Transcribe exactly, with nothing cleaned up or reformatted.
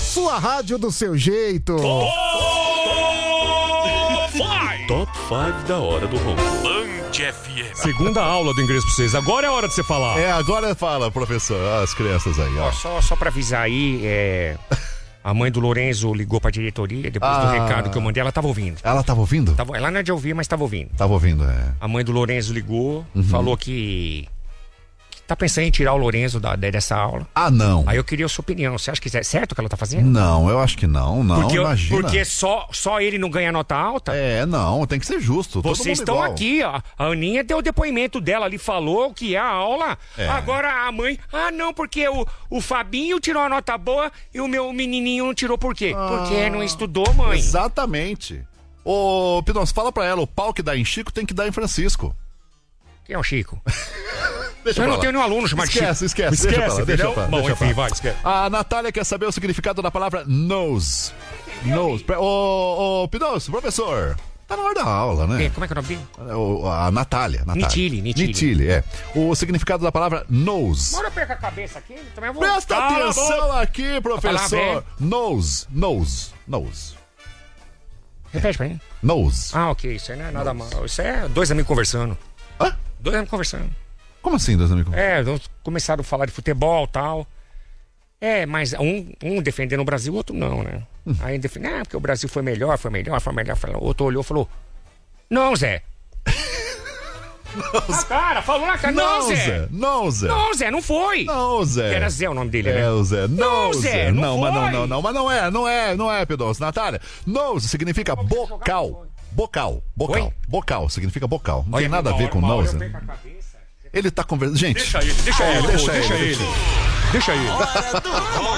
Sua rádio do seu jeito. Top cinco da hora do ronco. Band F M. Segunda aula do inglês pra vocês. Agora é a hora de você falar. É, agora fala, professor. As crianças aí, ó. Ó, só, só pra avisar aí, é... a mãe do Lorenzo ligou pra diretoria, depois Ah. do recado que eu mandei, ela tava ouvindo. Ela tava ouvindo? Tava... Ela não é de ouvir, mas tava ouvindo. Tava ouvindo, é. A mãe do Lorenzo ligou, Uhum. falou que... que tá pensando em tirar o Lorenzo da, dessa aula. Ah, não. Aí eu queria a sua opinião. Você acha que é certo o que ela tá fazendo? Não, eu acho que não, não, porque, eu- imagina. porque só, só ele não ganha nota alta? É, não, tem que ser justo. todo Vocês mundo estão igual. aqui, ó. A Aninha deu o depoimento dela ali, falou que é a aula. É. Agora a mãe, ah, não, porque o, o Fabinho tirou a nota boa e o meu menininho não tirou por quê? Porque não estudou, mãe. Exatamente. Ô, Pidoncio, fala pra ela, o pau que dá em Chico tem que dar em Francisco. Quem é o Chico? Deixa Eu pra não lá. tenho nenhum aluno chamado Esquece, Chico. esquece, Esquece, deixa pra lá, deixa entendeu? pra lá, Bom, deixa enfim, pra lá. vai, esquece. A Natália quer saber o significado da palavra nose. Nose. Pre- Ô, ô, Pidoncio, professor, tá na hora da aula, né? Quem? Como é que é o nome dele? O- A Natália. Natália. Nitile, Nitile. Nitile, é. O significado da palavra nose. Bora perca a cabeça aqui, também vou... Presta Cala a atenção boca. aqui, professor. palavra Nose, nose, nose, Repete pra mim. nose. Ah, ok, isso aí não é nada mal. Isso é dois amigos conversando. Hã? Dois amigos conversando. Como assim, dois amigos? É, eles começaram a falar de futebol e tal. É, mas um, um defendendo o Brasil, o outro não, né? Hum. Aí defende, ah, porque o Brasil foi melhor, foi melhor, foi melhor. O outro olhou e falou, não, Zé. Ah, cara, falou na cara, não, Não, Zé. Zé. Não, Zé. Não, Zé, não foi. Não, Zé. Que era Zé o nome dele, É, né? o Zé. Não, Não, Zé, Zé. não Não, mas não, foi. não, não. Mas não é, não é, não é, Pidoncio. Natália, nose significa bocal. Bocal, bocal, Oi? bocal, significa bocal. Não Olha, tem nada a uma ver hora, com uma hora nose. eu perco a cabeça. Ele tá conversando. Gente, Deixa ele, deixa É, ele, deixa pô, deixa ele, ele. Deixa ele.